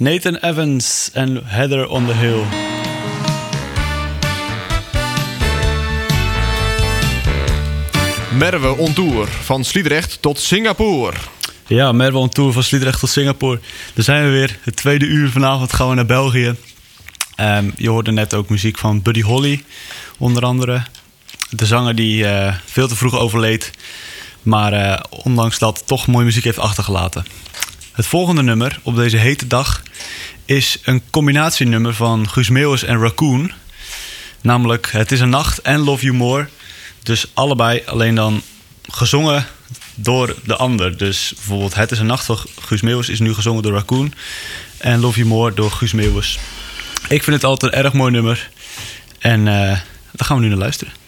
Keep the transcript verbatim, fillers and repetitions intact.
Nathan Evans en Heather on the Hill. Merwe on tour, van Sliedrecht tot Singapore. Ja, Merwe on tour van Sliedrecht tot Singapore. Daar zijn we weer. Het tweede uur vanavond gaan we naar België. Um, je hoorde net ook muziek van Buddy Holly, onder andere. De zanger die uh, veel te vroeg overleed, maar uh, ondanks dat toch mooie muziek heeft achtergelaten. Het volgende nummer op deze hete dag is een combinatienummer van Guus Meeuwis en Raccoon. Namelijk Het is een nacht en Love You More. Dus allebei, alleen dan gezongen door de ander. Dus bijvoorbeeld Het is een nacht van Guus Meeuwis is nu gezongen door Raccoon. En Love You More door Guus Meeuwis. Ik vind het altijd een erg mooi nummer. En uh, daar gaan we nu naar luisteren.